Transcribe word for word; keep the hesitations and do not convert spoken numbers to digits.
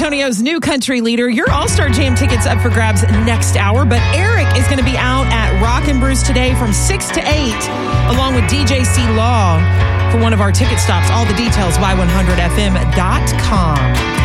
Antonio's new country leader. Your All-Star Jam tickets up for grabs next hour, but Eric is going to be out at Rock and Brews today from six to eight, along with D J C Law for one of our ticket stops. All the details, Y one hundred F M dot com.